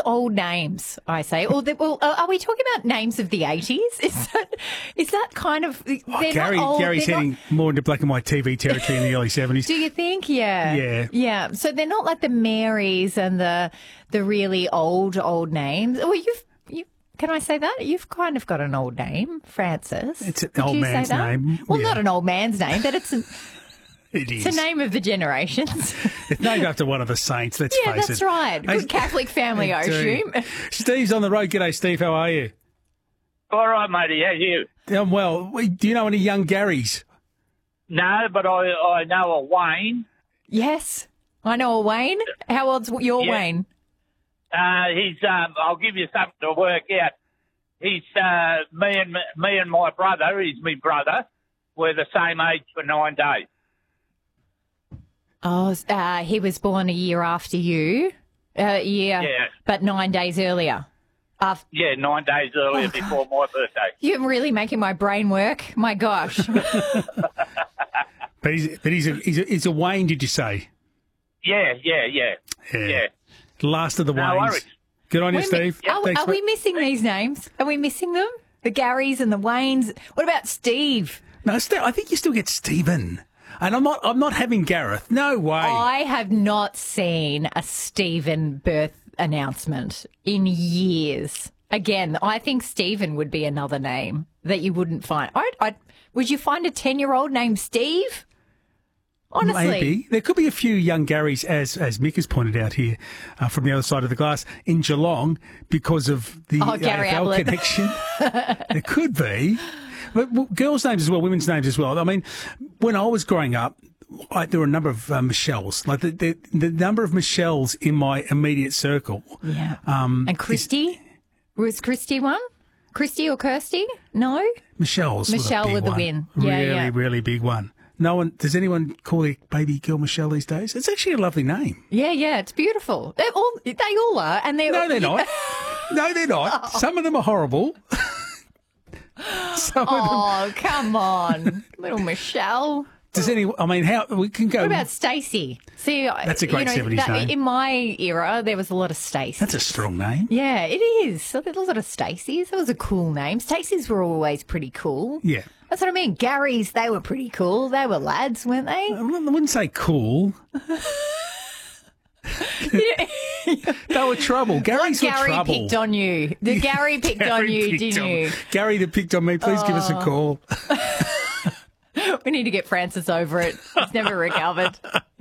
old names, I say. Or are we talking about names of the 80s? Is that kind of... Gary's heading more into black and white TV territory in the early 70s. Do you think? Yeah. Yeah. Yeah. So they're not like the Marys and the really old names. Well, can I say that? You've kind of got an old name, Francis. It's an old man's name. Well, not an old man's name, but it's it's a name of the generations. It's named after one of the saints, let's face it. Yeah, that's right. Good Catholic family, I assume. Steve's on the road. G'day, Steve. How are you? All right, matey. How are you? I'm well. Do you know any young Garys? No, but I know a Wayne. Yes, I know a Wayne. How old's your Wayne? He's. I'll give you something to work out. He's me and my brother. He's my brother. We're the same age for 9 days. Oh, he was born a year after you. Yeah. But 9 days earlier. Yeah, 9 days earlier before my birthday. You're really making my brain work. My gosh. But he's a Wayne, did you say? Yeah. Last of the No Waynes. worries. Good on you, Steve. Are we missing these names? Are we missing them? The Garys and the Waynes. What about Steve? No, Steve, I think you still get Stephen. And I'm not having Gareth. No way. I have not seen a Stephen birth announcement in years. Again, I think Stephen would be another name that you wouldn't find. Would you find a 10-year-old named Steve? Honestly. Maybe. There could be a few young Garys, as Mick has pointed out here from the other side of the glass, in Geelong because of the AFL connection. There could be. But girls' names as well, women's names as well. I mean, when I was growing up, there were a number of Michelles. Like the number of Michelles in my immediate circle. Yeah. And Christy? Was Christy one? Christy or Kirsty? No? Michelle with the win. Yeah, really big one. No one. Does anyone call their baby girl Michelle these days? It's actually a lovely name. Yeah, it's beautiful. They all are, and No, they're not. No, they're not. Oh. Some of them are horrible. Come on, little Michelle. Does anyone? I mean, how we can go? What about Stacey? See, that's a great 70s name. In my era, there was a lot of Stacey. That's a strong name. Yeah, it is. So there's a lot of Stacey's. That was a cool name. Stacey's were always pretty cool. Yeah. That's what I mean. Gary's, they were pretty cool. They were lads, weren't they? I wouldn't say cool. They were trouble. Gary's were trouble. Gary picked on you. The Gary picked on you, didn't you? Gary that picked on me. Please give us a call. We need to get Francis over it. He's never recovered.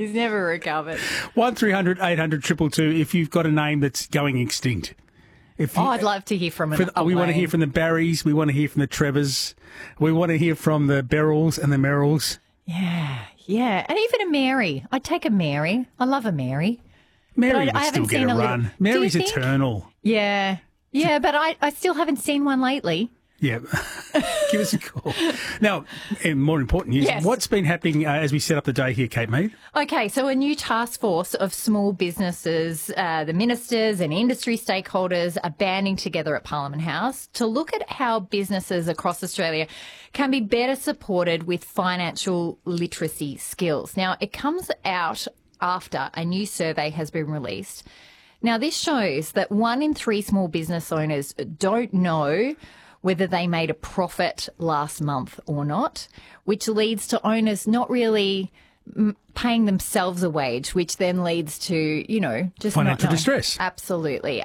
1300 800 222 if you've got a name that's going extinct. I'd love to hear from it. We want to hear from the Barrys. We want to hear from the Trevors. We want to hear from the Berylls and the Merrills. Yeah. And even a Mary. I'd take a Mary. I love a Mary. Mary would still get a run. Mary's eternal. Yeah, but I still haven't seen one lately. Yeah. Give us a call. Now, and more important news, what's been happening as we set up the day here, Kate Mead? Okay, so a new task force of small businesses, the ministers and industry stakeholders are banding together at Parliament House to look at how businesses across Australia can be better supported with financial literacy skills. Now, it comes out after a new survey has been released. Now, this shows that 1 in 3 small business owners don't know whether they made a profit last month or not, which leads to owners not really paying themselves a wage, which then leads to, just financial distress. Absolutely.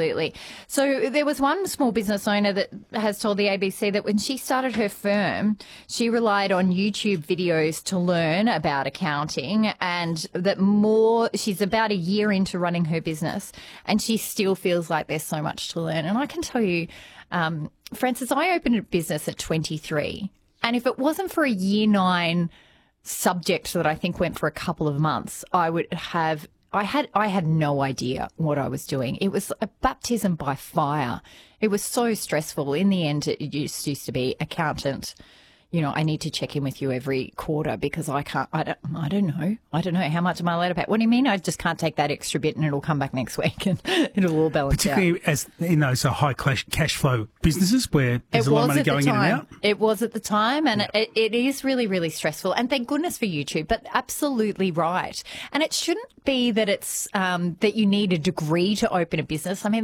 So there was one small business owner that has told the ABC that when she started her firm, she relied on YouTube videos to learn about accounting, and that she's about a year into running her business and she still feels like there's so much to learn. And I can tell you, Francis, I opened a business at 23, and if it wasn't for a year 9 subject that I think went for a couple of months, I had no idea what I was doing. It was a baptism by fire. It was so stressful. In the end, it used to be accountant. I need to check in with you every quarter because I don't know. How much am I allowed to pay? What do you mean? I just can't take that extra bit and it'll come back next week and it'll all balance Particularly out. As so high cash flow businesses where there's a lot of money going in and out. It was at the time, and it is really, really stressful. And thank goodness for YouTube, but absolutely right. And it shouldn't be that it's that you need a degree to open a business. I mean,